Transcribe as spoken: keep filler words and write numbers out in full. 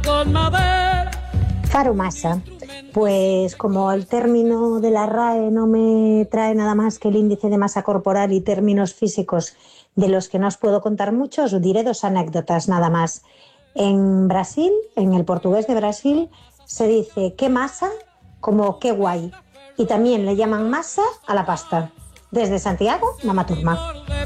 Faromasa. Pues como el término de la R A E no me trae nada más que el índice de masa corporal y términos físicos de los que no os puedo contar mucho, os diré dos anécdotas nada más. En Brasil, en el portugués de Brasil, se dice qué masa como qué guay. Y también le llaman masa a la pasta. Desde Santiago, Mama Turma.